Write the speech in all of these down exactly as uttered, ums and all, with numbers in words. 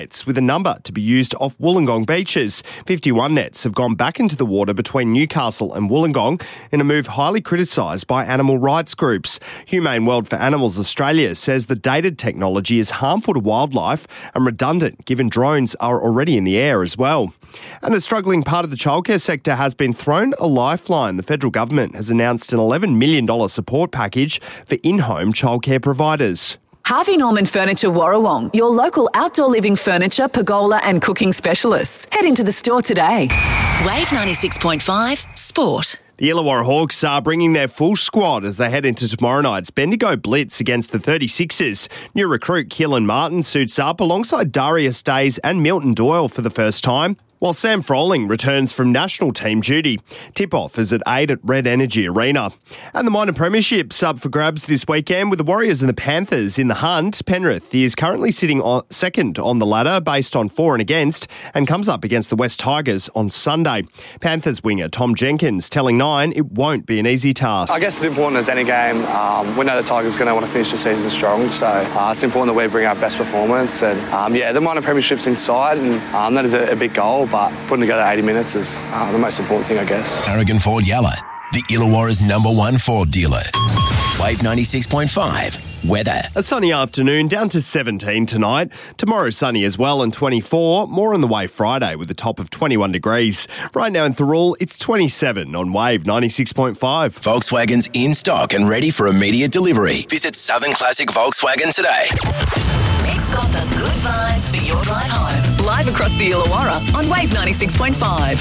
with a number to be used off Wollongong beaches. fifty-one nets have gone back into the water between Newcastle and Wollongong in a move highly criticised by animal rights groups. Humane World for Animals Australia says the dated technology is harmful to wildlife and redundant given drones are already in the air as well. And a struggling part of the childcare sector has been thrown a lifeline. The federal government has announced an eleven million dollars support package for in-home childcare providers. Harvey Norman Furniture Warrawong, your local outdoor living furniture, pergola and cooking specialists. Head into the store today. Wave ninety-six point five Sport. The Illawarra Hawks are bringing their full squad as they head into tomorrow night's Bendigo Blitz against the thirty-sixers. New recruit Keelan Martin suits up alongside Darius Days and Milton Doyle for the first time, while Sam Froling returns from national team duty. Tip-off is at eight at Red Energy Arena. And the minor premiership's up for grabs this weekend with the Warriors and the Panthers in the hunt. Penrith is currently sitting on second on the ladder based on for and against and comes up against the West Tigers on Sunday. Panthers winger Tom Jenkins telling Nine it won't be an easy task. I guess it's important as any game. Um, we know the Tigers are going to want to finish the season strong, so uh, it's important that we bring our best performance. And um, yeah, the minor premiership's inside, and um, that is a, a big goal. But putting together eighty minutes is uh, the most important thing, I guess. Aragon Ford Yalla, the Illawarra's number one Ford dealer. Wave ninety-six point five. Weather. A sunny afternoon, down to seventeen tonight. Tomorrow sunny as well and twenty-four. More on the way Friday with a top of twenty-one degrees. Right now in Thirroul, it's twenty-seven on Wave ninety-six point five. Volkswagen's in stock and ready for immediate delivery. Visit Southern Classic Volkswagen today. Nick's got the good vibes for your drive home. Live across the Illawarra on Wave ninety-six point five.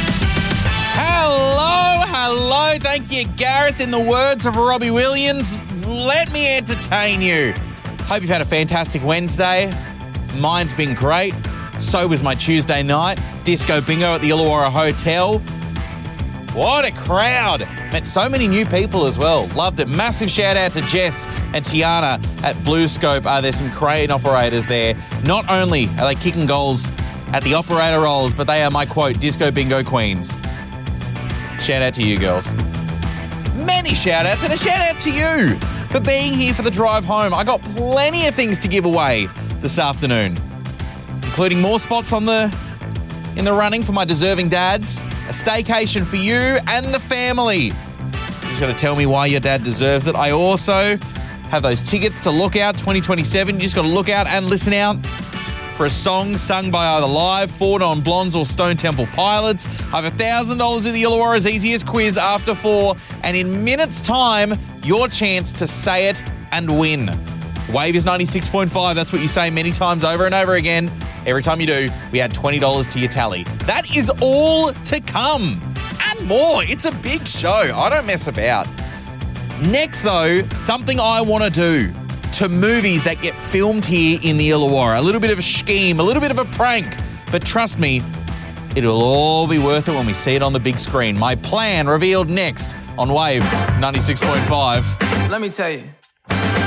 Hello, hello. Thank you, Gareth. In the words of Robbie Williams, let me entertain you. Hope you've had a fantastic Wednesday. Mine's been great. So was my Tuesday night. Disco bingo at the Illawarra Hotel. What a crowd. Met so many new people as well. Loved it. Massive shout out to Jess and Tiana at Blue Scope. Uh, there's some crane operators there. Not only are they kicking goals at the operator roles, but they are my quote, disco bingo queens. Shout out to you girls. Many shout outs and a shout out to you for being here for the drive home. I got plenty of things to give away this afternoon, including more spots on the in the running for my deserving dads, a staycation for you and the family. You just got to tell me why your dad deserves it. I also have those tickets to Lookout twenty twenty-seven. You just got to look out and listen out for a song sung by either Live, Four Non Blondes or Stone Temple Pilots. I have one thousand dollars in the Illawarra's easiest quiz after four, and in minutes' time, your chance to say it and win. Wave is ninety-six point five. That's what you say many times over and over again. Every time you do, we add twenty dollars to your tally. That is all to come. And more. It's a big show. I don't mess about. Next, though, something I want to do to movies that get filmed here in the Illawarra. A little bit of a scheme, a little bit of a prank. But trust me, it'll all be worth it when we see it on the big screen. My plan revealed next on Wave ninety-six point five. Let me tell you.